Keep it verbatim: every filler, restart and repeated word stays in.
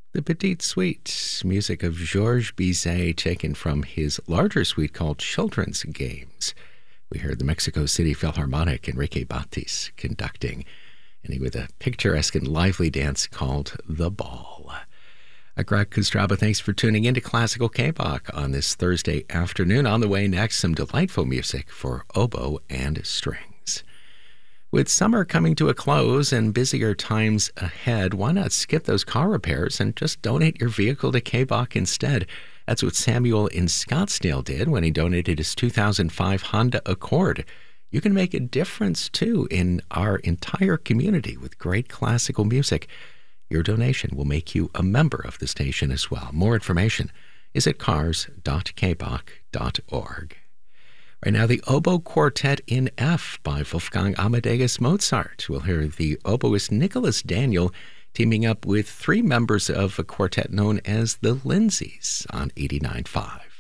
The Petite Suite, music of Georges Bizet, taken from his larger suite called Children's Games. We heard the Mexico City Philharmonic, Enrique Batis, conducting, and he with a picturesque and lively dance called The Ball. Uh, Greg Kostraba, thanks for tuning in to Classical K-Bach on this Thursday afternoon. On the way next, some delightful music for oboe and strings. With summer coming to a close and busier times ahead, why not skip those car repairs and just donate your vehicle to K-Bach instead? That's what Samuel in Scottsdale did when he donated his two thousand five Honda Accord. You can make a difference, too, in our entire community with great classical music. Your donation will make you a member of the station as well. More information is at cars dot k bach dot org. Right now, the Oboe Quartet in F by Wolfgang Amadeus Mozart. We'll hear the oboist Nicholas Daniel teaming up with three members of a quartet known as the Lindsays on eighty-nine point five.